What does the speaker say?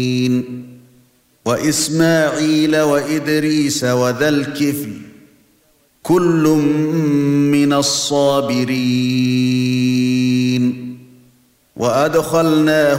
وإسماعيل وإدريس وذا الكفل كل من الصابرين وأدخلناه